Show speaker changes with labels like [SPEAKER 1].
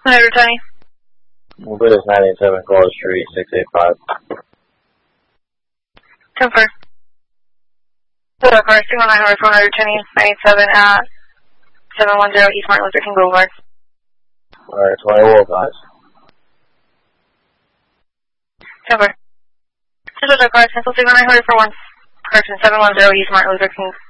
[SPEAKER 1] Hi, Tony.
[SPEAKER 2] Buddhist 987 Coral Street, 685.
[SPEAKER 1] Confirm. Hello, car 219 400 Tony 987 at 710 East Martin Luther King Boulevard.
[SPEAKER 2] Alright, 20 Wolf Eyes.
[SPEAKER 1] Confirm. This is our car, cancel 219 for 1, correction 710 East Martin Luther King